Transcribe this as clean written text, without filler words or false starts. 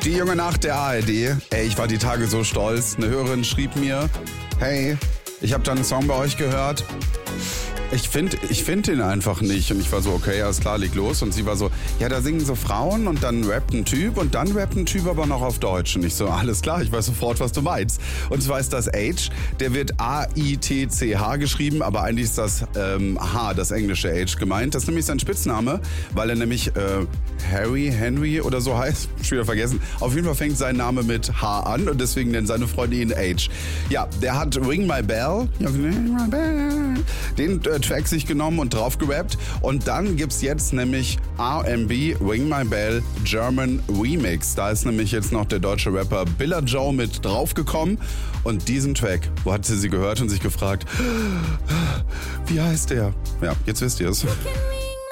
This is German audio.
Die junge Nacht der ARD. Ey, ich war die Tage so stolz. Eine Hörerin schrieb mir, hey, ich habe da einen Song bei euch gehört. Ich find den einfach nicht. Und ich war so, okay, alles klar, leg los. Und sie war so, ja, da singen so Frauen und dann rappt ein Typ und dann rappt ein Typ aber noch auf Deutsch. Und ich so, alles klar, ich weiß sofort, was du meinst. Und zwar ist das H, der wird A-I-T-C-H geschrieben, aber eigentlich ist das H, das englische H gemeint. Das ist nämlich sein Spitzname, weil er nämlich Henry oder so heißt. Schon wieder vergessen. Auf jeden Fall fängt sein Name mit H an und deswegen nennen seine Freunde ihn H. Ja, der hat Ring My Bell. Den Track sich genommen und drauf gerappt. Und dann gibt's jetzt nämlich R&B Ring My Bell German Remix. Da ist nämlich jetzt noch der deutsche Rapper Billa Joe mit draufgekommen. Und diesen Track, wo hat sie gehört und sich gefragt, wie heißt der? Ja, jetzt wisst ihr es.